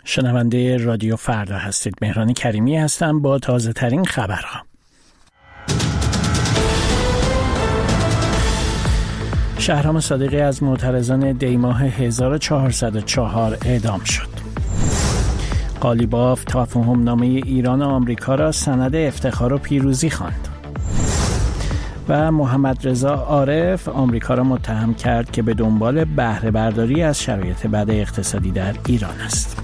شنونده رادیو فردا هستید. مهران کریمی هستم با تازه ترین خبرها. شهرام صادقی از معترضان دیماه 1404 اعدام شد. قالیباف تفاهم‌نامه ایران و آمریکا را سند افتخار و پیروزی خواند. و محمد رضا عارف آمریکا را متهم کرد که به دنبال بهره برداری از شرایط بد اقتصادی در ایران است.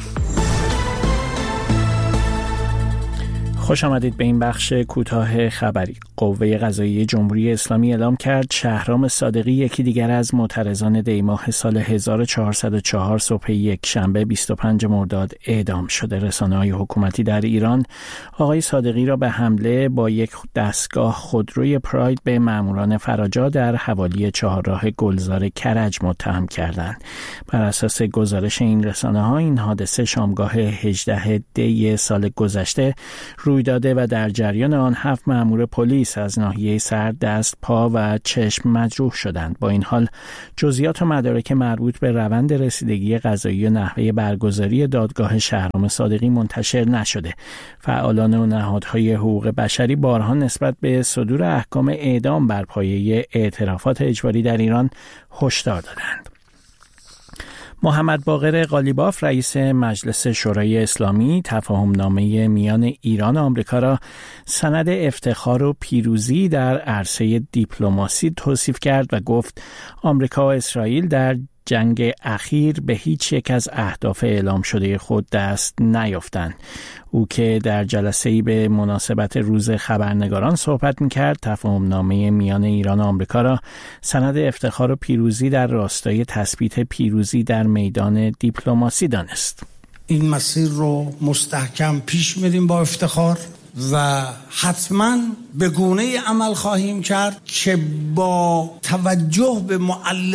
خوش آمدید به این بخش کوتاه خبری. قوه قضاییه جمهوری اسلامی اعلام کرد شهرام صادقی یکی دیگر از معترضان دیماه سال 1404 صبح یک شنبه 25 مرداد اعدام شده. رسانه‌های حکومتی در ایران آقای صادقی را به حمله با یک دستگاه خودروی پراید به ماموران فراجا در حوالی چهارراه گلزار کرج متهم کردند. بر اساس گزارش این رسانه‌ها این حادثه شامگاه 18 دی سال گذشته روی داده و در جریان آن 7 مأمور پلیس از ناحیه سر، دست، پا و چشم مجروح شدند. با این حال جزئیات و مدارک مربوط به روند رسیدگی قضایی و نحوه برگزاری دادگاه شهرام صادقی منتشر نشده. فعالان و نهادهای حقوق بشری بارها نسبت به صدور احکام اعدام بر پایه اعترافات اجباری در ایران هشدار دادند. محمد باقر قالیباف رئیس مجلس شورای اسلامی تفاهم‌نامه میان ایران و آمریکا را سند افتخار و پیروزی در عرصه دیپلماسی توصیف کرد و گفت آمریکا و اسرائیل در جنگ اخیر به هیچ یک از اهداف اعلام شده خود دست نیافتند. او که در جلسه‌ای به مناسبت روز خبرنگاران صحبت می‌کرد، تفاهم‌نامه میان ایران و آمریکا را سند افتخار و پیروزی در راستای تثبیت پیروزی در میدان دیپلماسی دانست. این مسیر رو مستحکم پیش میریم با افتخار و حتما به گونه‌ای عمل خواهیم کرد که با توجه به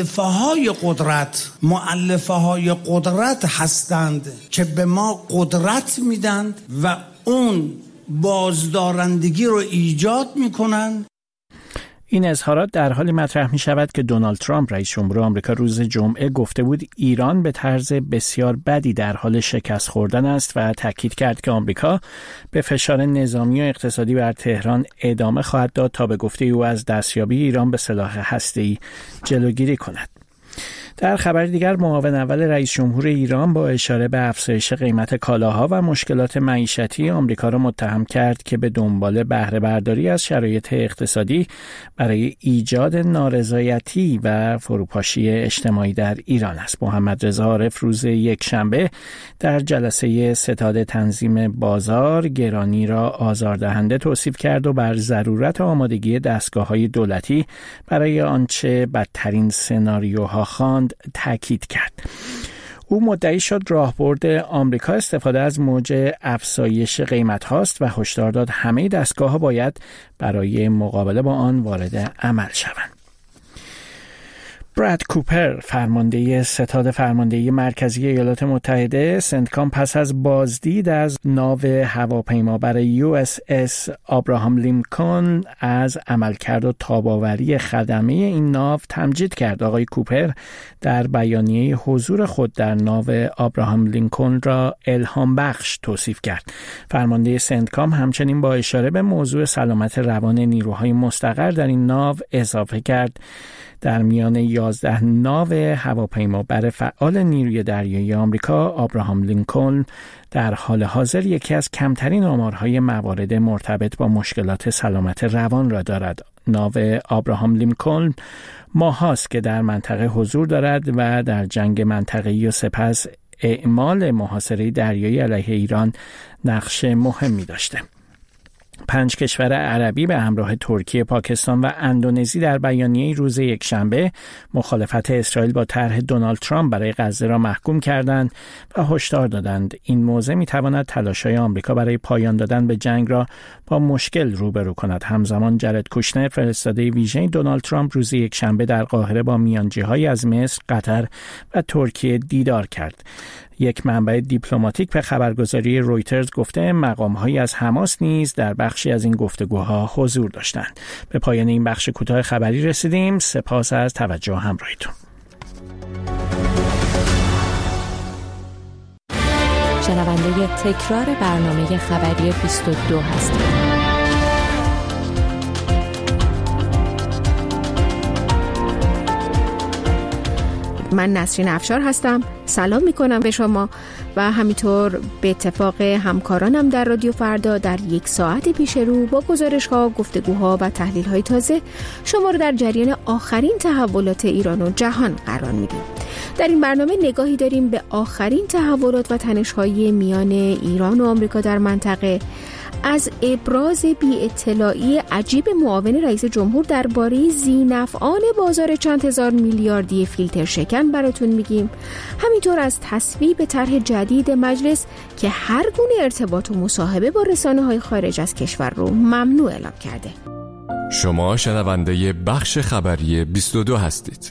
مؤلفه های قدرت هستند که به ما قدرت میدند و اون بازدارندگی رو ایجاد میکنند. این اظهارات در حالی مطرح می شود که دونالد ترامپ رئیس جمهور آمریکا روز جمعه گفته بود ایران به طرز بسیار بدی در حال شکست خوردن است و تاکید کرد که آمریکا به فشار نظامی و اقتصادی بر تهران ادامه خواهد داد تا به گفته او از دستیابی ایران به سلاح هسته‌ای جلوگیری کند. در خبر دیگر معاون اول رئیس جمهور ایران با اشاره به افزایش قیمت کالاها و مشکلات معیشتی آمریکا را متهم کرد که به دنبال بهره برداری از شرایط اقتصادی برای ایجاد نارضایتی و فروپاشی اجتماعی در ایران است. محمد رضا عارف روز یک شنبه در جلسه ستاد تنظیم بازار گرانی را آزاردهنده توصیف کرد و بر ضرورت آمادگی دستگاه‌های دولتی برای آنچه بدترین سناریوها خواند تاکید کرد. او مدعی شد راهبرد آمریکا استفاده از موج افزایش قیمت هاست و هشدار داد همه دستگاه‌ها باید برای مقابله با آن وارد عمل شوند. براد کوپر فرمانده ستاد فرماندهی مرکزی ایالات متحده سنتکام پس از بازدید از ناو هواپیمابر USS آبراهام لینکلن از عملکرد و تاب‌آوری خدمه این ناو تمجید کرد. آقای کوپر در بیانیه حضور خود در ناو آبراهام لینکلن را الهام بخش توصیف کرد. فرمانده سنتکام همچنین با اشاره به موضوع سلامت روان نیروهای مستقر در این ناو اضافه کرد در میان 11 ناو هواپیمابر فعال نیروی دریایی آمریکا، آبراهام لینکلن در حال حاضر یکی از کمترین آمارهای موارد مرتبط با مشکلات سلامت روان را دارد. ناو آبراهام لینکلن ماهاست که در منطقه حضور دارد و در جنگ منطقه‌ای و سپس اعمال محاصره دریایی علیه ایران نقش مهمی داشته. 5 کشور عربی به همراه ترکیه، پاکستان و اندونزی در بیانیه روز یکشنبه مخالفت اسرائیل با طرح دونالد ترامپ برای غزه را محکوم کردند و هشدار دادند این موضع می‌تواند تلاش‌های آمریکا برای پایان دادن به جنگ را با مشکل روبرو کند. همزمان جارد کوشنر فرستاده ویژه دونالد ترامپ روز یکشنبه در قاهره با میانجی‌هایی از مصر، قطر و ترکیه دیدار کرد. یک منبع دیپلماتیک به خبرگزاری رویترز گفته مقام‌هایی از حماس نیز در بخشی از این گفتگوها حضور داشتند. به پایان این بخش کوتاه خبری رسیدیم. سپاس از توجه همراهیتون. شنونده تکرار برنامه خبری 22 هستید. من نسرین افشار هستم. سلام میکنم به شما و همینطور به اتفاق همکارانم در رادیو فردا در یک ساعت پیش رو با گزارش‌ها، گفتگوها و تحلیل‌های تازه شما رو در جریان آخرین تحولات ایران و جهان قرار میدیم. در این برنامه نگاهی داریم به آخرین تحولات و تنش‌های میان ایران و آمریکا در منطقه، از ابراز بی‌اطلاعی عجیب معاون رئیس جمهور درباره ذی‌نفعان بازار چند هزار میلیاردی فیلتر شکن براتون میگیم. همینطور از تصویب طرح جدید مجلس که هر گونه ارتباط و مصاحبه با رسانه‌های خارج از کشور رو ممنوع اعلام کرده. شما شنونده بخش خبری 22 هستید.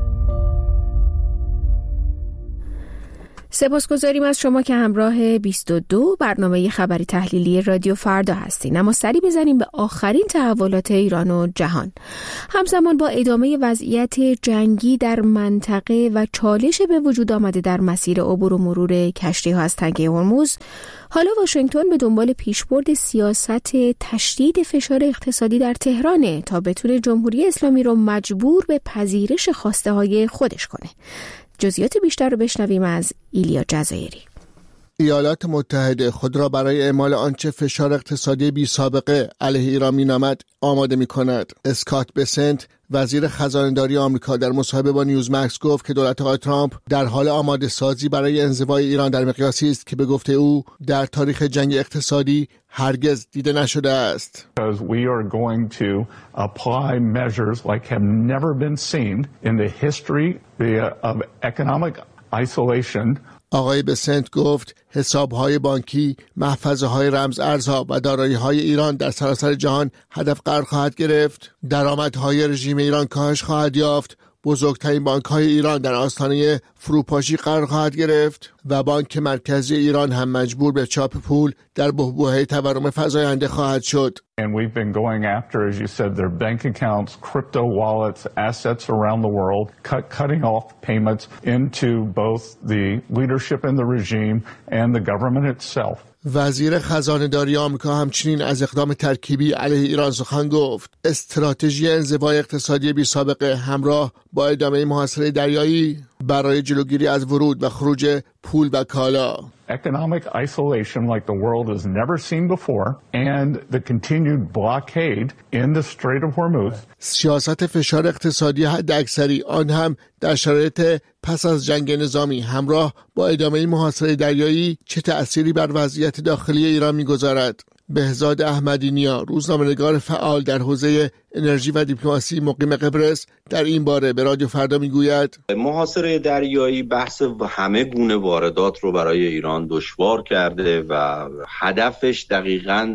سپاسگزاریم از شما که همراه 22 برنامه خبری تحلیلی رادیو فردا هستین. اما سری بزنیم به آخرین تحولات ایران و جهان. همزمان با ادامه وضعیت جنگی در منطقه و چالش به وجود آمده در مسیر عبور و مرور کشتی‌ها از تنگه هرمز، حالا واشنگتن به دنبال پیشبرد سیاست تشدید فشار اقتصادی در تهرانه تا بتونه جمهوری اسلامی رو مجبور به پذیرش خواسته‌های خودش کنه. جزئیات بیشتر رو بشنویم از ایلیا جزایری. ایالات متحده خود را برای اعمال آنچه فشار اقتصادی بی سابقه علیه ایران می‌نامد آماده می‌کند. اسکات بسنت، وزیر خزانه‌داری آمریکا، در مصاحبه با نیوزمکس گفت که دولت آقای ترامپ در حال آماده سازی برای انزوای ایران در مقیاسی است که به گفته او در تاریخ جنگ اقتصادی هرگز دیده نشده است. We are going to apply measures like have never been seen in the history of economic isolation. آقای بسنت گفت حساب‌های بانکی، محفظه‌های رمز ارزها و دارایی‌های ایران در سراسر جهان هدف قرار خواهد گرفت. درآمدهای رژیم ایران کاهش خواهد یافت. بزرگترین بانک‌های ایران در آستانه فروپاشی قرار خواهد گرفت و بانک مرکزی ایران هم مجبور به چاپ پول در بحبوحه تورم فزاینده خواهد شد. And we've been going after, as you said, their bank accounts, crypto wallets, assets around the world, cutting off payments into both the leadership in the regime and the government itself. وزیر خزانه‌داری آمریکا همچنین از اقدام ترکیبی علیه ایران سخن گفت. استراتژی انزوای اقتصادی بی سابقه همراه با ادامه محاصره دریایی برای جلوگیری از ورود و خروج پول و کالا. Economic isolation like the world has never seen before and the continued blockade in the Strait of Hormuz. سیاست فشار اقتصادی حداکثری، آن هم در شرایط پس از جنگ نظامی همراه با ادامه محاصره دریایی، چه تأثیری بر وضعیت داخلی ایران می‌گذارد؟ بهزاد احمدی‌نیا، روزنامه‌نگار فعال در حوزه انرژی و دیپلماسی مقیم قبرس، در این باره به رادیو فردا میگوید محاصره دریایی بحث همه گونه واردات رو برای ایران دشوار کرده و هدفش دقیقاً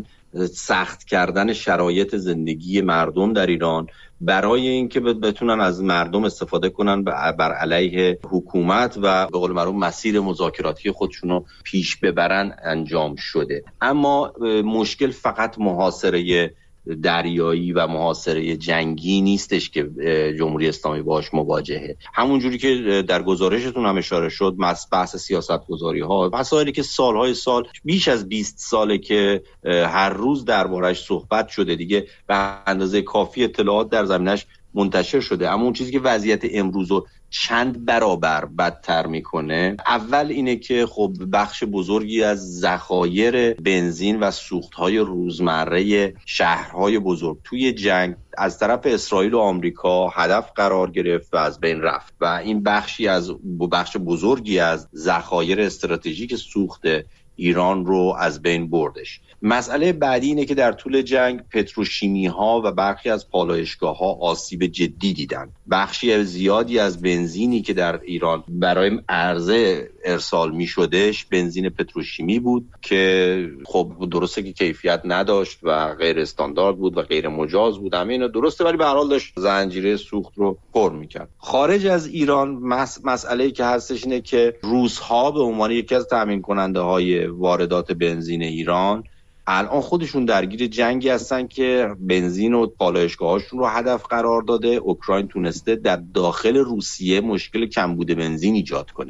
سخت کردن شرایط زندگی مردم در ایران برای اینکه بتونن از مردم استفاده کنن بر علیه حکومت و به قول معروف مسیر مذاکراتی خودشون رو پیش ببرن انجام شده. اما مشکل فقط محاصره دریایی و محاصره جنگی نیستش که جمهوری اسلامی باهاش مواجهه. همونجوری که در گزارشتون هم اشاره شد، بحث سیاست‌گذاری ها، مسائلی که سالهای سال، بیش از 20 ساله که هر روز دربارش صحبت شده، دیگه به اندازه کافی اطلاعات در زمینش منتشر شده. اما اون چیزی که وضعیت امروز رو چند برابر بدتر میکنه، اول اینه که خب بخش بزرگی از ذخایر بنزین و سوختهای روزمره شهرهای بزرگ توی جنگ از طرف اسرائیل و آمریکا هدف قرار گرفت و از بین رفت و این بخش بزرگی از ذخایر استراتژیک سوخت ایران رو از بین بردش. مسئله بعدی اینه که در طول جنگ پتروشیمی ها و برخی از پالایشگاه ها آسیب جدی دیدن. بخشی زیادی از بنزینی که در ایران برای عرضه ارسال می شدش بنزین پتروشیمی بود که خب درسته که کیفیت نداشت و غیر استاندارد بود و غیر مجاز بود، همه اینا درسته، ولی به هر حال داشت زنجیره سوخت رو پر می‌کرد. خارج از ایران مسئله‌ای که هستش اینه که روس‌ها به عنوان یکی از تامین کننده های واردات بنزین ایران الان خودشون درگیر جنگی هستن که بنزین و پالایشگاهاشون رو هدف قرار داده. اوکراین تونسته در داخل روسیه مشکل کمبود بنزین ایجاد کنه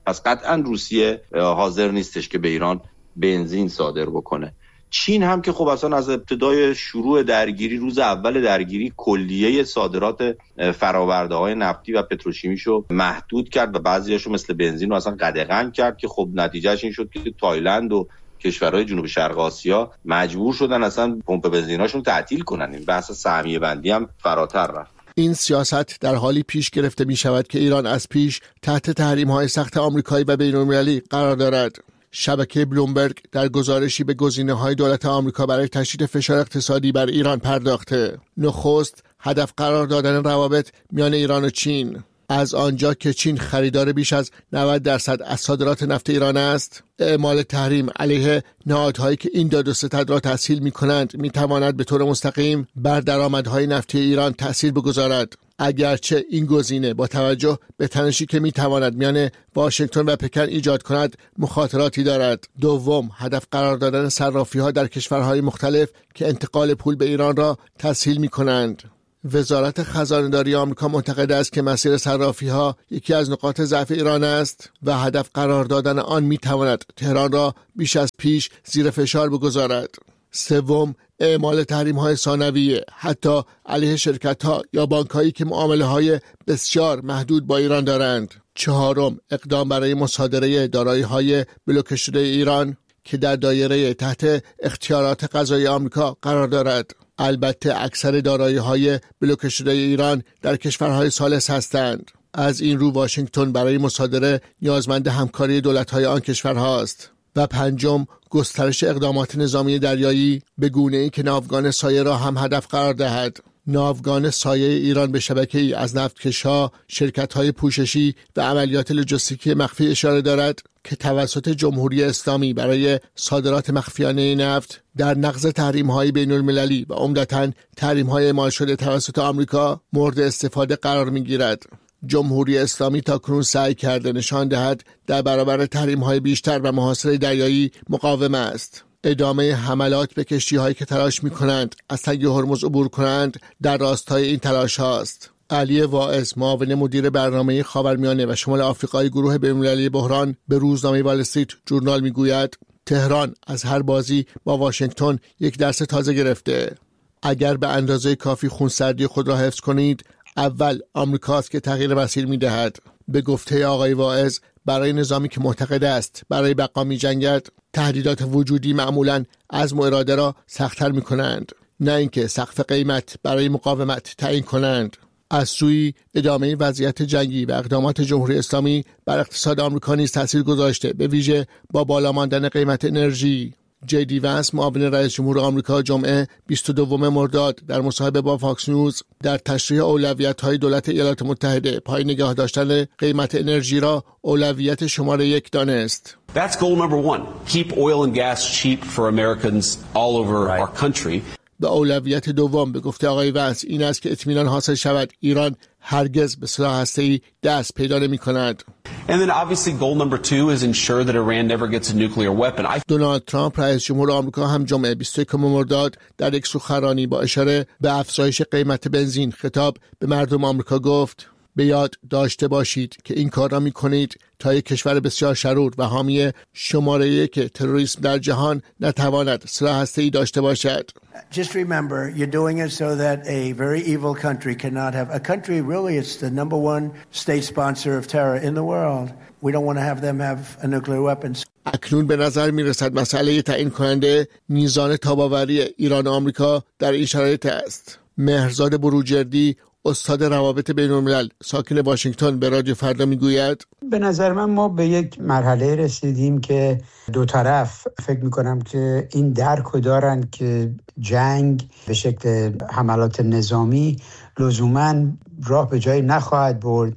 پس قطعا روسیه حاضر نیستش که به ایران بنزین صادر بکنه. چین هم که خب اصلا از ابتدای شروع درگیری، روز اول درگیری، کلیه صادرات فرآورده‌های نفتی و پتروشیمیشو محدود کرد و بعضیاشو مثل بنزین رو اصلا قدغن کرد که خب نتیجهش این شد که تایلند و کشورهای جنوب شرق آسیا مجبور شدن اصلا پمپ بنزیناشون تعطیل کنن. این بحث سهمیه بندی هم فراتر رفت. این سیاست در حالی پیش گرفته می شود که ایران از پیش تحت تحریم‌های سخت آمریکایی و بین‌المللی قرار دارد. شبکه بلومبرگ در گزارشی به گزینه‌های دولت آمریکا برای تشدید فشار اقتصادی بر ایران پرداخته. نخست، هدف قرار دادن روابط میان ایران و چین. از آنجا که چین خریدار بیش از 90% از صادرات نفت ایران است، اعمال تحریم علیه نهادهایی که این داد و ستد را تسهیل می‌کنند می‌تواند به طور مستقیم بر درآمدهای نفتی ایران تأثیر بگذارد. اگرچه این گزینه با توجه به تنشی که می‌تواند میان واشنگتن و پکن ایجاد کند مخاطراتی دارد. دوم، هدف قرار دادن صرافی‌ها در کشورهای مختلف که انتقال پول به ایران را تسهیل می‌کنند. وزارت خزانه‌داری آمریکا معتقد است که مسیر صرافی‌ها یکی از نقاط ضعف ایران است و هدف قرار دادن آن می‌تواند تهران را بیش از پیش زیر فشار بگذارد. سوم، اعمال تحریم‌های ثانویه حتی علیه شرکت‌ها یا بانک‌هایی که معامله‌های بسیار محدود با ایران دارند. چهارم، اقدام برای مصادره دارایی‌های بلوکه شده ایران که در دایره تحت اختیارات قضایی آمریکا قرار دارد. البته اکثر دارایی‌های بلوکه شده ایران در کشورهای ثالث هستند. از این رو واشنگتن برای مصادره نیازمند همکاری دولت‌های آن کشورهاست. و پنجم، گسترش اقدامات نظامی دریایی به گونه‌ای که ناوگان سایه را هم هدف قرار دهد. ناوگان سایه ایران به شبکه‌ای از نفتکش‌ها، شرکت‌های پوششی و عملیات لوجستیکی مخفی اشاره دارد که توسط جمهوری اسلامی برای صادرات مخفیانه نفت در نقض تحریم‌های بین‌المللی و عمدتاً تحریم‌های اعمال شده توسط آمریکا مورد استفاده قرار می‌گیرد. جمهوری اسلامی تاکنون سعی کرده نشان دهد در برابر تحریم‌های بیشتر و محاصره دریایی مقاوم است. ادامه حملات به کشتی‌هایی که تلاش می‌کنند از تنگه هرمز عبور کنند در راستای این تلاش هاست. علی واعظ، معاون مدیر برنامه خاورمیانه و شمال آفریقای گروه بین‌المللی بحران، به روزنامه وال استریت ژورنال میگوید تهران از هر بازی با واشنگتن یک درس تازه گرفته. اگر به اندازه کافی خونسردی خود را حفظ کنید، اول آمریکاست که تغییر مسیر می‌دهد. به گفته آقای واعظ، برای نظامی که معتقد است برای بقا می‌جنگد، تهدیدات وجودی معمولاً عزم و اراده را سخت‌تر می‌کنند، نه اینکه سقف قیمت برای مقاومت تعیین کنند. از سوی ادامه وضعیت جنگی و اقدامات جمهوری اسلامی بر اقتصاد آمریکا نیز تاثیر گذاشته، به ویژه با بالا ماندن قیمت انرژی. جی وانس، معاون رئیس جمهور آمریکا، جمعه 22 مرداد در مصاحبه با فاکس نیوز در تشریح اولویت‌های دولت ایالات متحده پای نگاه داشتن قیمت انرژی را اولویت شماره 1 دانست. That's goal number 1. Keep oil and gas cheap for Americans all over our country. به اولویت دوم به گفته آقای وانس این است که اطمینان حاصل شود ایران هرگز به سلاح هسته‌ای دست پیدا نمی‌کند. And then obviously goal number 2 is ensure that Iran never gets a nuclear weapon. دونالد ترامپ رئیس جمهور آمریکا هم جمعه 21 مرداد در یک سخنرانی با اشاره به افزایش قیمت بنزین خطاب به مردم آمریکا گفت: به یاد داشته باشید که این کار را می‌کنید تا یک کشور بسیار شرور و حامی شماره 1 تروریسم در جهان نتواند سلاح هسته‌ای داشته باشد. Just remember, you're doing it so that a very evil country cannot have a country. Really, it's the number one state sponsor of terror in the world. We don't want to have them have a nuclear weapon. اکنون به نظر می‌رسد مسئله تعیین کننده میزان تاب‌آوری ایران و آمریکا در این شرایط است. مهرزاد بروجردی، استاد روابط بین‌الملل ساکن واشنگتن، به رادیو فردا میگوید: به نظر من ما به یک مرحله رسیدیم که دو طرف فکر میکنم که این درک دارن که جنگ به شکل حملات نظامی لزوماً راه به جایی نخواهد برد.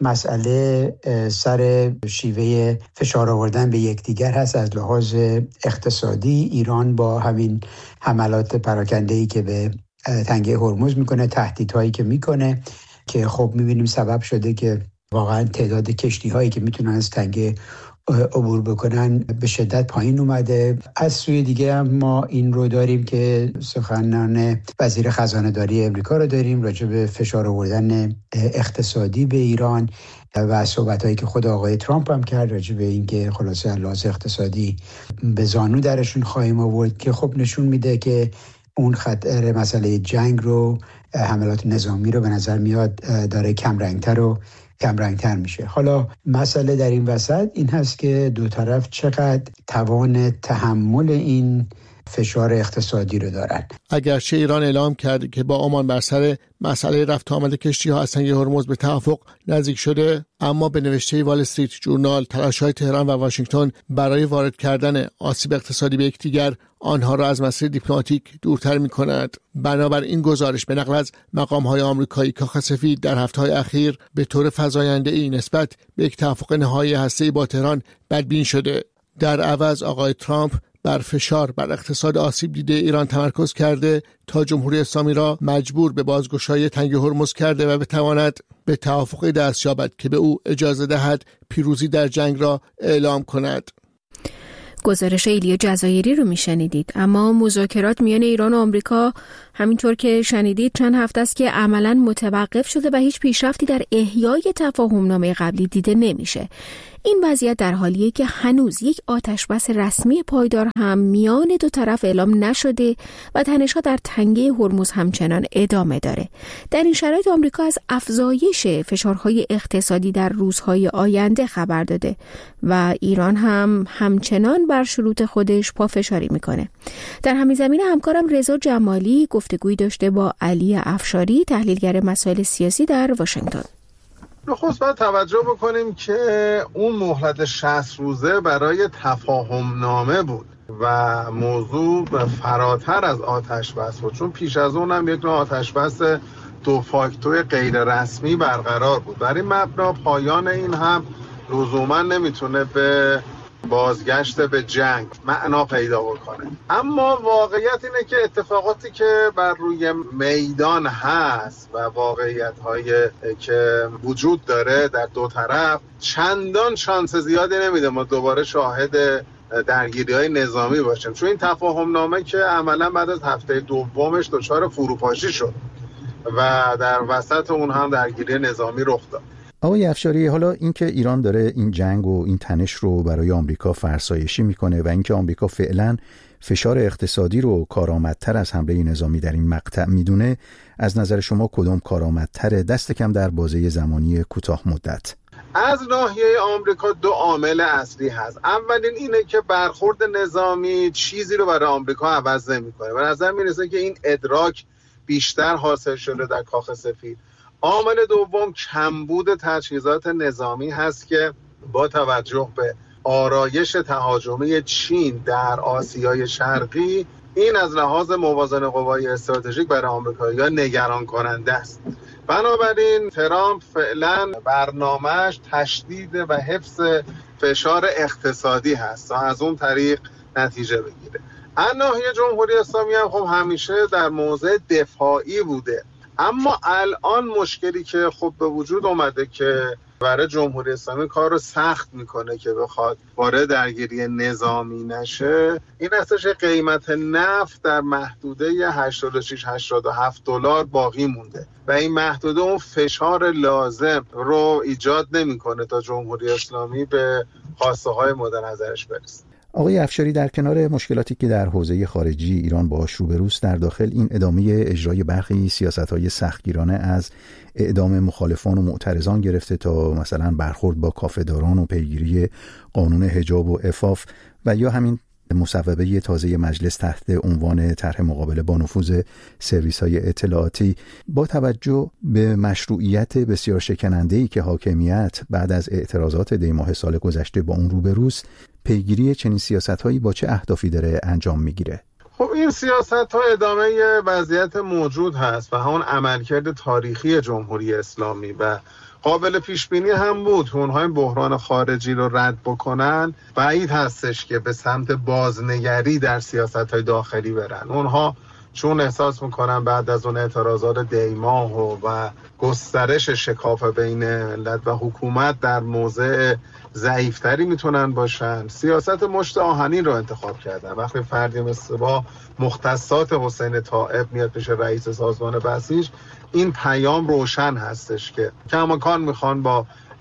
مسئله سر شیوه فشار آوردن به یکدیگر هست. از لحاظ اقتصادی ایران با همین حملات پراکنده‌ای که به تنگه هرمز میکنه، تهدیدهایی که میکنه که خب میبینیم سبب شده که واقعا تعداد کشتی هایی که میتونن از تنگه عبور بکنن به شدت پایین اومده. از سوی دیگه هم ما این رو داریم که سخنان وزیر خزانه داری امریکا رو داریم راجع به فشار آوردن اقتصادی به ایران. و صحبت‌هایی که خود آقای ترامپ هم کرد راجع به اینکه خلاصه لحاظ اقتصادی به زانو درشون خواهیم آورد، که خب نشون میده که اون خطر مسئله جنگ رو، حملات نظامی رو به نظر میاد داره کمرنگتر میشه. حالا مسئله در این وسط این هست که دو طرف چقدر توان تحمل این فشار اقتصادی رو دارن. اگرچه ایران اعلام کرد که با عمان بر سر مسئله رفت آمد کشتی‌ها از تنگه هرمز به توافق نزدیک شده، اما به نوشته وال استریت جورنال تلاش‌های تهران و واشنگتن برای وارد کردن آسیب اقتصادی به یکدیگر آنها را از مسیر دیپلماتیک دورتر می‌کند. بنابراین گزارش به نقل از مقام‌های آمریکایی کاخ سفید در هفته‌های اخیر به طور فزاینده‌ای نسبت به یک توافق نهایی هسته‌ای با تهران بدبین شده. در عوض آقای ترامپ بر فشار بر اقتصاد آسیب دیده ایران تمرکز کرده تا جمهوری اسلامی را مجبور به بازگشایی تنگ هرمز کرده و بتواند به توافقی دست یابد که به او اجازه دهد پیروزی در جنگ را اعلام کند. گزارش ایلیا جزایری رو میشنیدید. اما مذاکرات میان ایران و آمریکا همینطور که شنیدید چند هفته است که عملاً متوقف شده و هیچ پیشرفتی در احیای تفاهمنامه قبلی دیده نمیشه. این وضعیت در حالیه که هنوز یک آتشبس رسمی پایدار هم میان دو طرف اعلام نشده و تنش‌ها در تنگه هرمز همچنان ادامه داره. در این شرایط آمریکا از افزایش فشارهای اقتصادی در روزهای آینده خبر داده و ایران هم همچنان بر شروط خودش پافشاری میکنه. در همین زمینه همکارم رضا جمالی گفتگویی داشته با علی افشاری، تحلیلگر مسائل سیاسی در واشنگتن. نخست باید توجه بکنیم که اون مهلت 60 روزه برای تفاهم نامه بود و موضوع فراتر از آتش بس بود، چون پیش از اون هم یک نوع آتش بس دو فاکتور غیر رسمی برقرار بود. در این مبنا پایان این هم لزوما نمیتونه به بازگشت به جنگ معنا پیدا بکنه. اما واقعیت اینه که اتفاقاتی که بر روی میدان هست و واقعیت‌هایی که وجود داره در دو طرف چندان شانس زیادی نمیده ما دوباره شاهد درگیری‌های نظامی باشیم، چون این تفاهم نامه که عملاً بعد از هفته دومش دچار فروپاشی شد و در وسط اون هم درگیری نظامی رخ داد. آقای افشاری، حالا اینکه ایران داره این جنگ و این تنش رو برای آمریکا فرسایشی میکنه و اینکه آمریکا فعلا فشار اقتصادی رو کارآمدتر از حمله نظامی در این مقطع میدونه، از نظر شما کدوم کارآمدتره، دست کم در بازه زمانی کوتاه مدت؟ از ناحیه آمریکا دو عامل اصلی هست. اولین اینه که برخورد نظامی چیزی رو برای آمریکا عوض نمیکنه. به نظر میرسه که این ادراک بیشتر حاصل شده در کاخ سفید. عامل دوم کمبود تجهیزات نظامی هست که با توجه به آرایش تهاجمی چین در آسیای شرقی این از لحاظ موازنه قوای استراتژیک برای آمریکایی‌ها نگران کننده است. بنابراین ترامپ فعلا برنامه‌اش تشدید و حفظ فشار اقتصادی هست تا از اون طریق نتیجه بگیره. از ناحیه جمهوری اسلامی هم خب همیشه در موضع دفاعی بوده، اما الان مشکلی که خب به وجود اومده که برای جمهوری اسلامی کار رو سخت میکنه که بخواد وارد درگیری نظامی نشه، این هستش قیمت نفت در محدوده 86-87 دلار باقی مونده و این محدوده اون فشار لازم رو ایجاد نمیکنه تا جمهوری اسلامی به خواسته های مورد نظرش برسه. آقای افشاری، در کنار مشکلاتی که در حوزه خارجی ایران باهاش روبروست، در داخل این ادامه اجرای برخی سیاست‌های سختگیرانه از اعدام مخالفان و معترضان گرفته تا مثلا برخورد با کافه‌داران و پیگیری قانون حجاب و عفاف و یا همین مصوبه تازه مجلس تحت عنوان طرح مقابله با نفوذ سرویس‌های اطلاعاتی، با توجه به مشروعیت بسیار شکننده‌ای که حاکمیت بعد از اعتراضات دی‌ماه سال گذشته با اون روبروست، پیگیری چنین سیاست‌هایی با چه اهدافی داره انجام میگیره؟ خب این سیاست‌ها ادامه وضعیت موجود هست و همون عملکرد تاریخی جمهوری اسلامی و قابل پیش بینی هم بود. اونها این بحران خارجی رو رد بکنن بعید هستش که به سمت بازنگری در سیاست‌های داخلی برن. اونها چون احساس میکنن بعد از اون اعتراضات دی‌ماه و گسترش شکاف بین ملت و حکومت در موضع ضعیفتری میتونن باشن، سیاست مشت آهنین رو انتخاب کردن. وقتی فردی مثل با مختصات حسین طائب میاد پیش رئیس سازمان بسیج، این پیام روشن هستش که کماکان میخوان با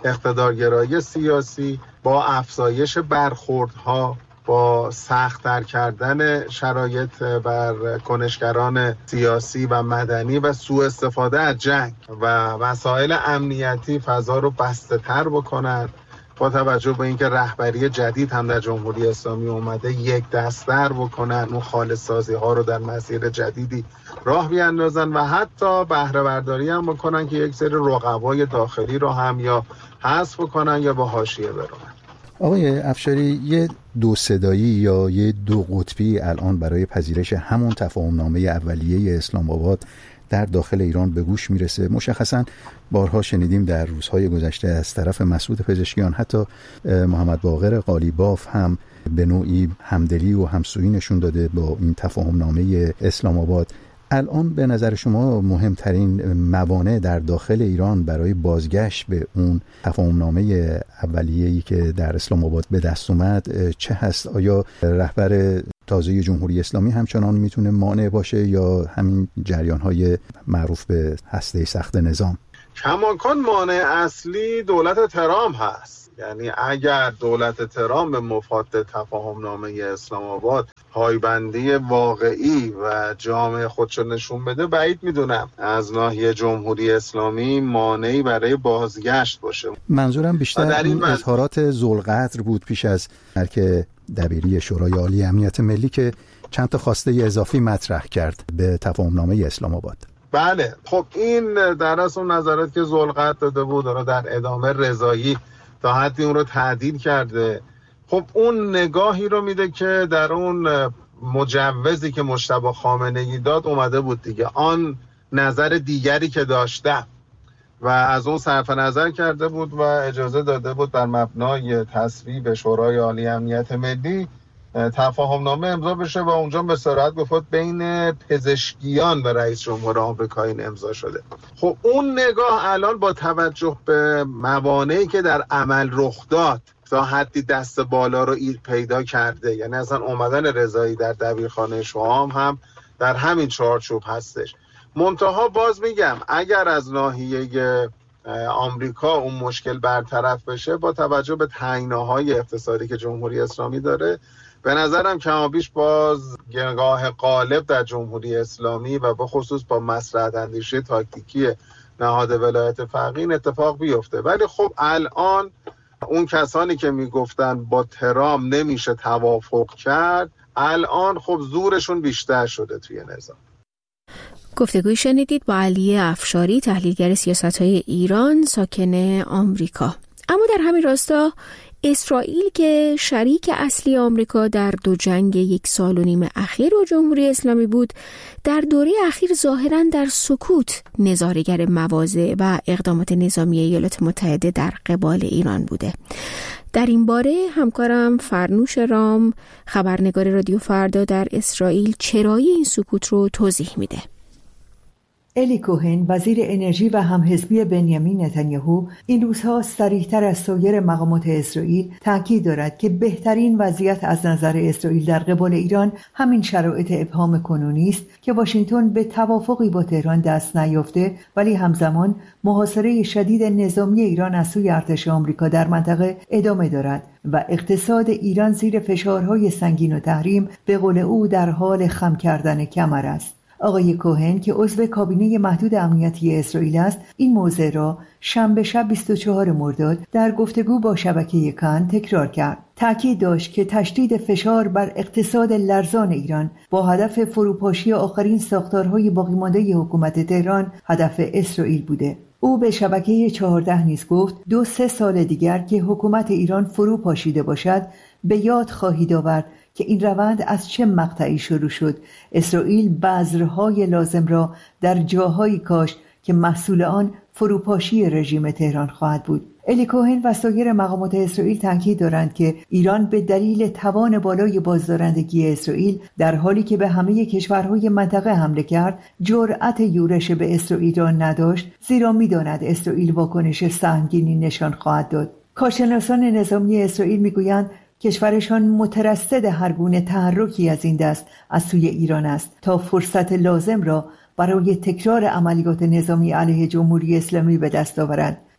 اقتدارگرایی سیاسی، با افزایش برخوردها، با سخت‌تر کردن شرایط بر کنشگران سیاسی و مدنی و سوء استفاده از جنگ و مسائل امنیتی فضا رو بسته‌تر بکنن، با توجه به اینکه رهبری جدید هم در جمهوری اسلامی اومده، یک دست‌تر بکنن، اون خالص‌سازی ها رو در مسیر جدیدی راه بیاندازن و حتی بهره برداری هم بکنن که یک سری رقبای داخلی رو هم یا حذف بکنن یا به حاشیه برونن. آقای افشاری، یه دو صدایی یا یه دو قطبی الان برای پذیرش همون تفاهمنامه اولیه اسلام آباد در داخل ایران به گوش میرسه. مشخصاً بارها شنیدیم در روزهای گذشته از طرف مسعود پزشکیان، حتی محمد باقر قالیباف هم به نوعی همدلی و همسویی نشون داده با این تفاهمنامه اسلام آباد. الان به نظر شما مهمترین موانع در داخل ایران برای بازگشت به اون تفاهمنامه اولیه‌ای که در اسلام آباد به دست اومد چه هست؟ آیا رهبر تازه جمهوری اسلامی همچنان میتونه مانع باشه یا همین جریان‌های معروف به هسته سخت نظام؟ کماکان مانع اصلی دولت ترامپ هست. یعنی اگر دولت ترامپ به مفاد تفاهمنامه اسلام آباد پایبندی واقعی و جامع خودشو نشون بده، بعید میدونم از ناحیه جمهوری اسلامی مانعی برای بازگشت باشه. منظورم بیشتر این اظهارات ذوالقدر بود پیش از ترک دبیری شورای عالی امنیت ملی که چند تا خواسته اضافی مطرح کرد به تفاهمنامه اسلام آباد. بله، خب این در اصل اون نظرات که ذوالقدر داده بود رو در ادامه رضایی تا حدی اون رو تعدیل کرده. خب اون نگاهی رو میده که در اون مجوزی که مجتبی خامنه‌ای داد اومده بود دیگه، آن نظر دیگری که داشتم و از اون صرف نظر کرده بود و اجازه داده بود بر مبنای تصویب شورای عالی امنیت ملی تفاهمنامه امضا بشه و اونجا به صراحت گفت بین پزشکیان و رئیس جمهور آمریکا این امضا شده. خب اون نگاه الان با توجه به موانعی که در عمل رخ داد تا حدی دست بالا رو پیدا کرده، یعنی اصلا اومدن رضایی در دبیرخانه شوام هم در همین چارچوب هستش. منتها باز میگم اگر از ناحیه آمریکا اون مشکل برطرف بشه، با توجه به تنگناهای اقتصادی که جمهوری اسلامی داره، به نظرم کمابیش باز نگاه غالب در جمهوری اسلامی و به خصوص با مصلحت اندیشی تاکتیکی نهاد ولایت فقیه این اتفاق بیفته. ولی خب الان اون کسانی که میگفتن با ترامپ نمیشه توافق کرد، الان خب زورشون بیشتر شده توی نظام. گفتگوی شنیدید با علی افشاری، تحلیلگر سیاست‌های ایران ساکن آمریکا. اما در همین راستا اسرائیل که شریک اصلی آمریکا در دو جنگ 1.5 سال اخیر با جمهوری اسلامی بود، در دوره اخیر ظاهراً در سکوت نظاره‌گر مواضع و اقدامات نظامی ایالات متحده در قبال ایران بوده. در این باره همکارم فرنوش رام، خبرنگار رادیو فردا در اسرائیل، چرایی این سکوت رو توضیح میده. الی کوهن، وزیر انرژی و همحزبی بنیامین نتانیاهو، این روزها صریح‌تر از سایر مقامات اسرائیل تاکید دارد که بهترین وضعیت از نظر اسرائیل در قبال ایران همین شرایط ابهام کنونی است که واشنگتن به توافقی با تهران دست نیافته، ولی همزمان محاصره شدید نظامی ایران از سوی ارتش آمریکا در منطقه ادامه دارد و اقتصاد ایران زیر فشارهای سنگین و تحریم به قول او در حال خم کردن کمر است. آقای کوهن که عضو کابینه محدود امنیتی اسرائیل است، این موضوع را شنبه شب 24 مرداد در گفتگو با شبکه کان تکرار کرد. تأکید داشت که تشدید فشار بر اقتصاد لرزان ایران با هدف فروپاشی آخرین ساختارهای باقی مانده حکومت تهران هدف اسرائیل بوده. او به شبکه 14 نیز گفت 2-3 سال دیگر که حکومت ایران فرو پاشیده باشد، به یاد خواهید آورد که این روند از چه مقطعی شروع شد. اسرائیل بذرهای لازم را در جاهایی کاشت که محصول آن فروپاشی رژیم تهران خواهد بود. الی کوهن و سایر مقامات اسرائیل تاکید دارند که ایران به دلیل توان بالای بازدارندگی اسرائیل در حالی که به همه کشورهای منطقه حمله کرد، جرأت یورش به اسرائیل را نداشت، زیرا می‌داند اسرائیل واکنش سهمگینی نشان خواهد داد. کارشناسان نظامی اسرائیل می‌گویند کشورشان مترصد هر گونه تحرکی از این دست از سوی ایران است تا فرصت لازم را برای تکرار عملیات نظامی علیه جمهوری اسلامی به دست آورند.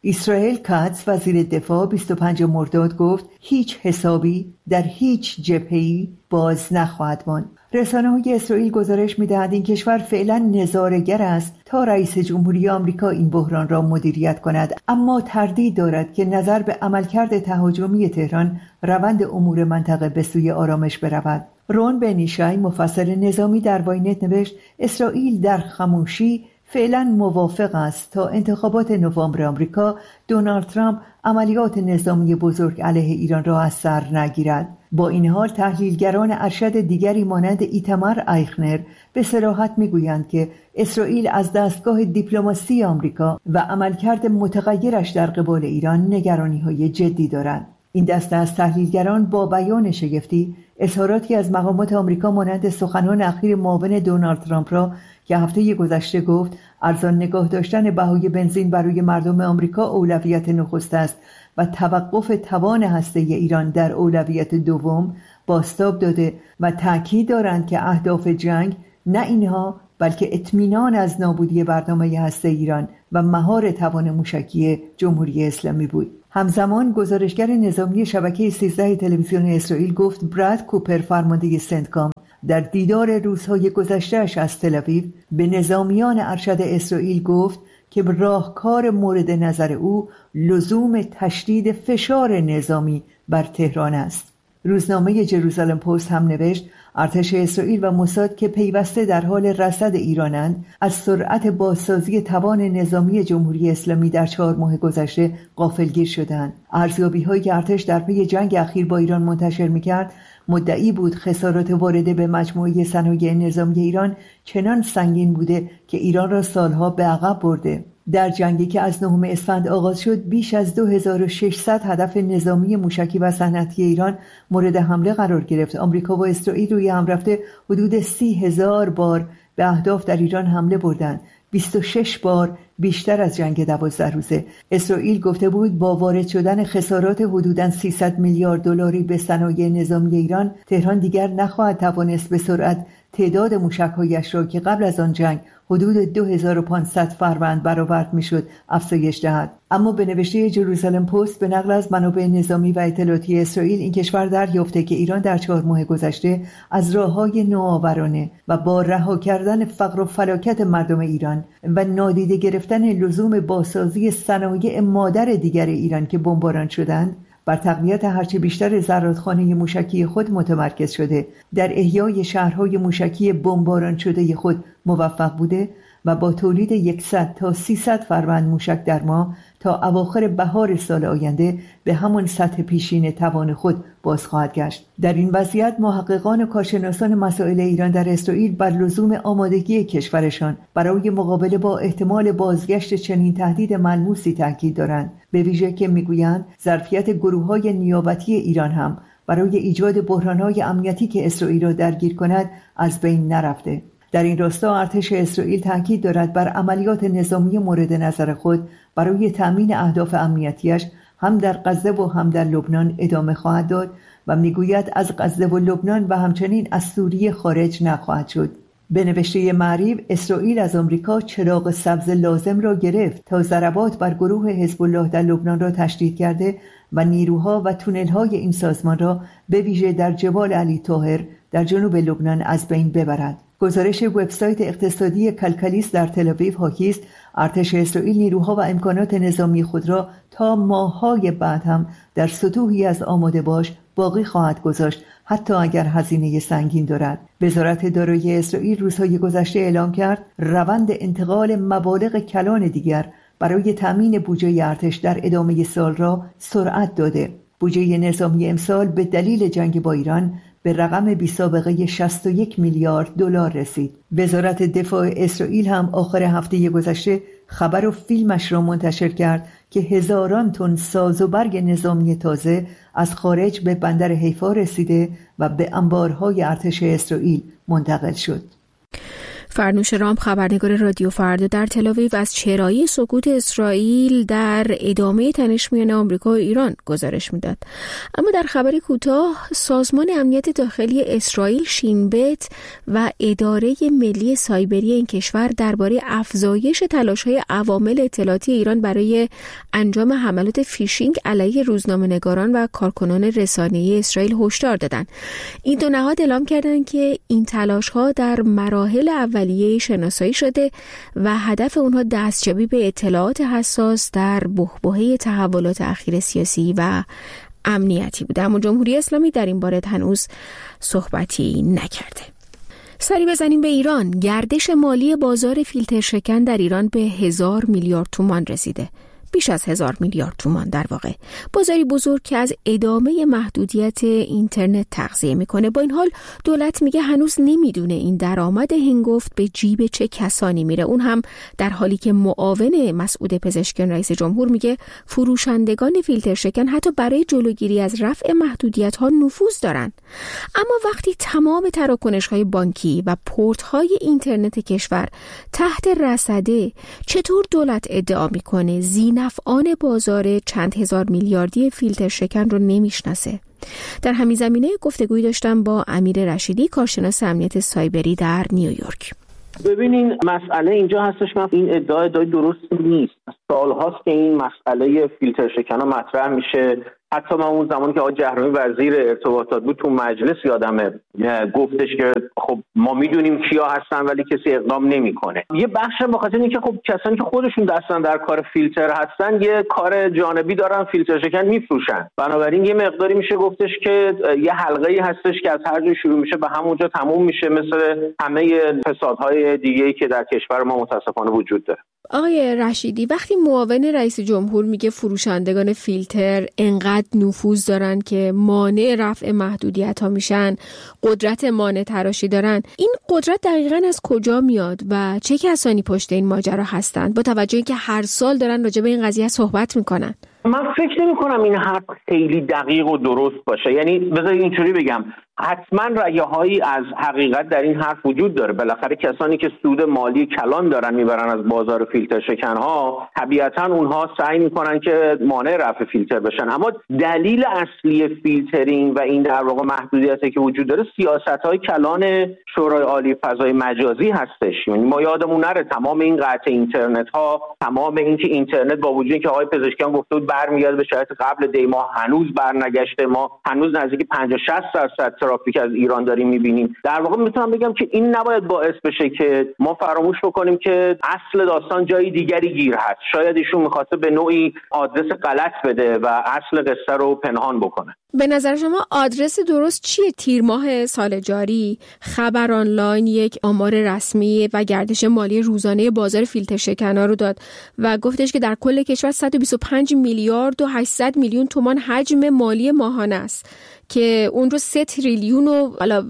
اسرائیل کاتز وزیر دفاع 25 مرداد گفت هیچ حسابی در هیچ جبهه‌ای باز نخواهد ماند. رسانه‌های اسرائیل گزارش می‌دهند این کشور فعلا نظاره‌گر است تا رئیس جمهوری آمریکا این بحران را مدیریت کند، اما تردید دارد که نظر به عملکرد تهاجمی تهران روند امور منطقه به سوی آرامش برود. رون بنیشای مفسر نظامی در واینت نوشت اسرائیل در خاموشی فعلا موافق است تا انتخابات نوامبر آمریکا دونالد ترامپ عملیات نظامی بزرگ علیه ایران را از سر نگیرد. با این حال تحلیلگران ارشد دیگری مانند ایتمار ایخنر به صراحت میگویند که اسرائیل از دستگاه دیپلماسی آمریکا و عملکرد متغیرش در قبال ایران نگرانی‌های جدی دارد. این دسته از تحلیلگران با بیان شگفتی اظهاراتی از مقامات آمریکا مانند سخنان اخیر معاون دونالد ترامپ را که هفته گذشته گفت ارزان نگاه داشتن بهای بنزین برای مردم آمریکا اولویت نخست است و توقف توان هسته‌ای ایران در اولویت دوم بازتاب داده و تاکید دارند که اهداف جنگ نه اینها بلکه اطمینان از نابودی برنامه هسته ایران و مهار توان موشکی جمهوری اسلامی بود. همزمان گزارشگر نظامی شبکه 13 تلویزیون اسرائیل گفت براد کوپر فرمانده سنتکام در دیدار روزهای گذشته‌اش از تل‌آویو به نظامیان ارشد اسرائیل گفت که راهکار مورد نظر او لزوم تشدید فشار نظامی بر تهران است. روزنامه جروزالم پست هم نوشت ارتش اسرائیل و موساد که پیوسته در حال رصد ایرانند از سرعت بازسازی توان نظامی جمهوری اسلامی در 4 ماه گذشته غافلگیر شدند. ارزیابی‌هایی که ارتش در پی جنگ اخیر با ایران منتشر می‌کرد مدعی بود خسارات وارده به مجموعه صنایع نظامی ایران چنان سنگین بوده که ایران را سالها به عقب برده. در جنگی که از 9 اسفند آغاز شد بیش از 2600 هدف نظامی موشکی و صنعتی ایران مورد حمله قرار گرفت. آمریکا و اسرائیل روی هم رفته حدود 30,000 بار به اهداف در ایران حمله بردند. 26 بار بیشتر از جنگ 12 روزه. اسرائیل گفته بود با وارد شدن خسارات حدوداً 300 میلیارد دلاری به صنایع نظامی ایران تهران دیگر نخواهد توانست به سرعت تعداد موشک‌هایش را که قبل از آن جنگ حدود 2500 فروند برآورد میشد افزایش دهد. اما به نوشته جروزالم پست به نقل از منابع نظامی و اطلاعاتی اسرائیل این کشور دریافته که ایران در 4 ماه گذشته از راه‌های نوآورانه و با رها کردن فقر و فلاکت مردم ایران و نادیده گرفتن لزوم بازسازی صنایع مادر دیگر ایران که بمباران شدند بر تقویت هرچه بیشتر زرادخانه موشکی خود متمرکز شده، در احیای شهرهای موشکی بمباران شده خود موفق بوده و با تولید 100 تا 300 فروند موشک در ماه تا اواخر بهار سال آینده به همان سطح پیشین توان خود باز خواهد گشت. در این وضعیت محققان و کارشناسان مسائل ایران در اسرائیل بر لزوم آمادگی کشورشان برای مقابله با احتمال بازگشت چنین تهدید ملموسی تاکید دارند، به ویژه که میگویند ظرفیت گروه‌های نیابتی ایران هم برای ایجاد بحران‌های امنیتی که اسرائیل را درگیر کند از بین نرفته. در این راستا ارتش اسرائیل تاکید دارد بر عملیات نظامی مورد نظر خود برای تأمین اهداف امنیتیش هم در غزه و هم در لبنان ادامه خواهد داد و میگوید از غزه و لبنان و همچنین از سوریه خارج نخواهد شد. به نوشته معریف اسرائیل از آمریکا چراغ سبز لازم را گرفت تا ضربات بر گروه حزب الله در لبنان را تشدید کرده و نیروها و تونل‌های این سازمان را به ویژه در جبال علی طاهر در جنوب لبنان از بین ببرد. گزارش وبسایت اقتصادی کلکلیس در تل‌آویو حاکی است ارتش اسرائیل نیروها و امکانات نظامی خود را تا ماه‌های بعد هم در سطوحی از آماده باش باقی خواهد گذاشت، حتی اگر هزینه سنگین دارد. وزارت دارایی اسرائیل روزهای گذشته اعلام کرد روند انتقال مبالغ کلان دیگر برای تامین بودجه ارتش در ادامه سال را سرعت داده. بودجه نظامی امسال به دلیل جنگ با ایران به رقم بی‌سابقه 61 میلیارد دلار رسید. وزارت دفاع اسرائیل هم آخر هفته گذشته خبر و فیلمش را منتشر کرد که هزاران تن ساز و برگ نظامی تازه از خارج به بندر حیفا رسیده و به انبارهای ارتش اسرائیل منتقل شد. فرنوش رام، خبرنگار رادیو فردا در تل‌آویو، از چرایی سکوت اسرائیل در ادامه تنش میان آمریکا و ایران گزارش میداد. اما در خبری کوتاه، سازمان امنیت داخلی اسرائیل شین بت و اداره ملی سایبری این کشور درباره افزایش تلاش‌های عوامل اطلاعاتی ایران برای انجام حملات فیشینگ علیه روزنامه‌نگاران و کارکنان رسانه‌ای اسرائیل هشدار دادند. این دو نهاد اعلام کردند که این تلاش‌ها در مراحل اولیه شناسایی شده و هدف اونها دستیابی به اطلاعات حساس در بحبوحه تحولات اخیر سیاسی و امنیتی بوده. اما جمهوری اسلامی در این باره هنوز صحبتی نکرده. سری بزنیم به ایران. گردش مالی بازار فیلتر شکن در ایران به 1000 میلیارد تومان رسیده. بیش از 1000 میلیارد تومان در واقع. بازاری بزرگ که از ادامه محدودیت اینترنت تغذیه میکنه. با این حال دولت میگه هنوز نمیدونه این درآمد هنگفت به جیب چه کسانی میره. اون هم در حالی که معاون مسعود پزشکیان رئیس جمهور میگه فروشندگان فیلتر شکن حتی برای جلوگیری از رفع محدودیت ها نفوذ دارن. اما وقتی تمام تراکنش های بانکی و پورت های اینترنت کشور تحت رصده، چطور دولت ادعا میکنه ذینفعان بازار چند هزار میلیاردی فیلتر شکن رو نمیشناسه؟ در همین زمینه گفتگویی داشتم با امیر رشیدی، کارشناس امنیت سایبری در نیویورک. ببینین مسئله اینجا هستش، من این ادعای درست نیست. سال‌هاست که این مسئله فیلتر شکن ها مطرح میشه. حتی من اون زمانی که آقای جهرمی وزیر ارتباطات بود تو مجلس یادمه گفتش که خب ما میدونیم کیا هستن ولی کسی اقدام نمیکنه. یه بخش به خاطر اینکه خب کسانی که خودشون دستن در کار فیلتر هستن یه کار جانبی دارن، فیلتر شکن میفروشن. بنابراین یه مقداری میشه گفتش که یه حلقه‌ای هستش که از هر جای شروع میشه به همونجا تموم میشه، مثل همه فسادهای دیگه‌ای که در کشور ما متاسفانه وجود داره. آقای رشیدی، وقتی معاون رئیس جمهور میگه فروشندگان فیلتر انقدر نفوذ دارن که مانع رفع محدودیت ها میشن، قدرت مانع تراشی دارن، این قدرت دقیقاً از کجا میاد و چه کسانی پشت این ماجرا هستند، با توجه اینکه هر سال دارن راجع به این قضیه صحبت میکنن؟ من فکر نمی کنم این حرف خیلی دقیق و درست باشه. یعنی بذارید اینجوری بگم، حتما رأی‌هایی از حقیقت در این حرف وجود داره. بالاخره کسانی که سود مالی کلان دارن میبرن از بازار فیلتر شکن‌ها، طبیعتاً اونها سعی میکنن که مانع رفع فیلتر بشن. اما دلیل اصلی فیلترینگ و این در واقع محدودیتی که وجود داره سیاست‌های کلان شورای عالی فضای مجازی هستش. یعنی ما یادمون نره تمام این قطع اینترنت‌ها، تمام این که اینترنت با وجودی که آقای پزشکیان گفته بود برمیگرده به شرایط قبل دی ماه، هنوز برنگشته. ما هنوز نزدیک 50-60% ترافیک از ایران داریم میبینیم. در واقع میتونم بگم که این نباید باعث بشه که ما فراموش بکنیم که اصل داستان جای دیگری گیر هست. شاید ایشون میخواسته به نوعی آدرس غلط بده و اصل قصه رو پنهان بکنه. به نظر شما آدرس درست چیه؟ تیر ماه سال جاری خبر آنلاین یک آمار رسمی و گردش مالی روزانه بازار فیلتر شکن‌ها رو داد و گفتش که در کل کشور 125 میلیارد و 800 میلیون تومان حجم مالی ماهانه است که اون رو 3 تریلیون و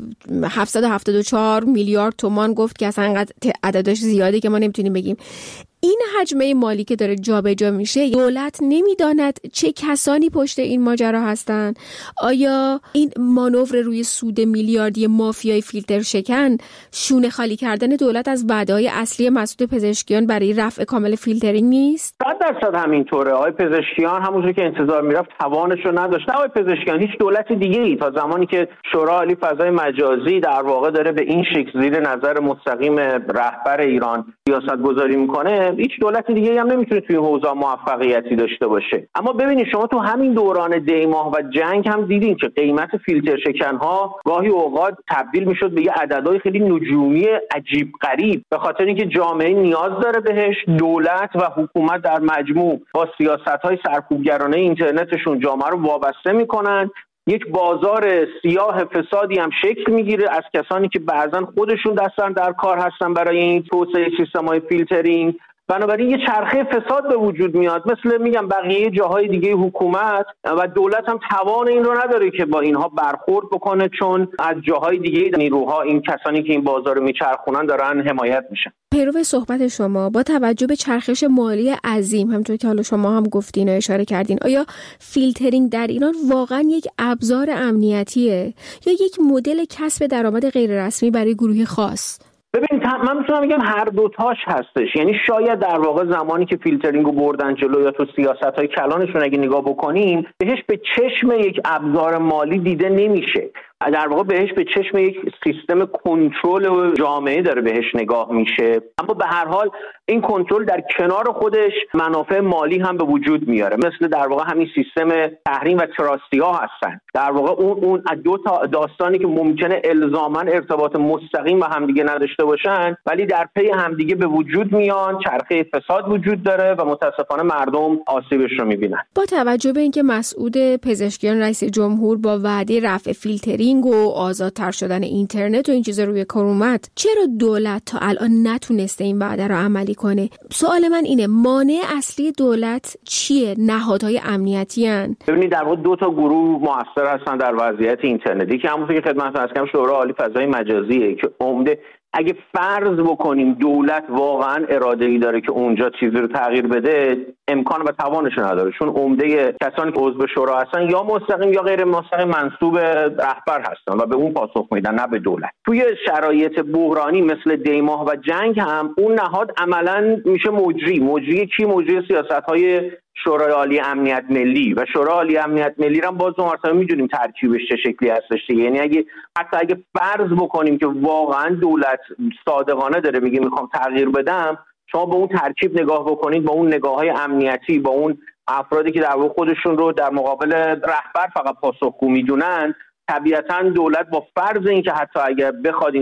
774 میلیارد تومان گفت که اصلا انقدر عددش زیاده که ما نمیتونیم بگیم. این حجمه مالی که داره جابجا میشه، دولت نمیداند چه کسانی پشت این ماجرا هستن؟ آیا این مانور روی سود میلیاردی مافیای فیلتر شکن شونه خالی کردن دولت از وعده‌های اصلی مسعود پزشکیان برای رفع کامل فیلترینگ نیست؟ 100% همینطوره. آقای پزشکیان همونجوری که انتظار میرفت توانش رو نداشت. نه آقای پزشکیان، هیچ دولت دیگه‌ای تا زمانی که شورای عالی فضای مجازی در واقع داره به این شکل زیر نظر مستقیم رهبر ایران سیاست‌گذاری میکنه، هیچ دولت دیگه‌ای هم نمیتونه توی این حوزه موفقیتی داشته باشه. اما ببینید شما تو همین دوران دیماه و جنگ هم دیدین که قیمت فیلتر شکن‌ها گاهی اوقات تبدیل میشد به یه عددهای خیلی نجومی عجیب غریب، به خاطر اینکه جامعه نیاز داره بهش. دولت و حکومت در مجموع با سیاست‌های سرکوبگرانه اینترنتشون جامعه رو وابسته میکنن. یک بازار سیاه فسادی هم شکل میگیره از کسانی که بعضن خودشون دستن در کار هستن برای این توسعه سیستم‌های فیلترینگ. بنابراین یه چرخه فساد به وجود میاد. مثل میگم بقیه جاهای دیگه حکومت و دولت هم توان این رو نداره که با اینها برخورد بکنه، چون از جاهای دیگه نیروها، این کسانی که این بازار رو میچرخونن، دارن حمایت میشن. پیرو صحبت شما، با توجه به چرخش مالی عظیم همونطور که حالا شما هم گفتین و اشاره کردین، آیا فیلترینگ در ایران واقعا یک ابزار امنیتیه یا یک مدل کسب درآمد غیر رسمی برای گروه خاص؟ ببین من میتونم بگم هر دوتاش هستش. یعنی شاید در واقع زمانی که فیلترینگو بردن جلو یا تو سیاست‌های کلانشون اگه نگاه بکنیم بهش به چشم یک ابزار مالی دیده نمیشه، در واقع بهش به چشم یک سیستم کنترل جامعه داره بهش نگاه میشه. اما به هر حال این کنترل در کنار خودش منافع مالی هم به وجود میاره، مثل در واقع همین سیستم تحریم و تراستی ها هستن. در واقع اون دو تا داستانی که ممکنه الزاما ارتباط مستقیم با همدیگه نداشته باشن ولی در پی همدیگه به وجود میان، چرخه فساد وجود داره و متاسفانه مردم آسیبش رو میبینن. با توجه به اینکه مسعود پزشکیان رئیس جمهور با وعده رفع فیلترینگ و آزادتر شدن اینترنت و این چیزا روی کار اومد، چرا دولت تا الان نتونسته این وعده رو عملی کنه؟ سوال من اینه مانع اصلی دولت چیه؟ نهادهای امنیتی ان؟ ببینید در واقع دو تا گروه مؤثر هستن در وضعیت اینترنتی که همونطور که خدمتتون عرض کردم شورای عالی فضای مجازیه که عمده اگه فرض بکنیم دولت واقعا اراده‌ای داره که اونجا چیزی رو تغییر بده، امکان و توانش نداره، چون عمده کسانی که عضو شورا هستن یا مستقیم یا غیر مستقیم منسوب رهبر هستن و به اون پاسخ میدن نه به دولت. توی شرایط بحرانی مثل دیماه و جنگ هم اون نهاد عملاً میشه مجری کی؟ مجری سیاست‌های شورای عالی امنیت ملی و شورای عالی امنیت ملی رو باز دو مرتبه میدونیم ترکیبش چه شکلی هستش. یعنی اگه فرض بکنیم که واقعا دولت صادقانه داره میگه میخوام تغییر بدم، شما به اون ترکیب نگاه بکنید، با اون نگاه‌های امنیتی، با اون افرادی که در واقع خودشون رو در مقابل رهبر فقط پاسخگو میدونن، طبیعتاً دولت با فرض اینکه حتی اگر بخواد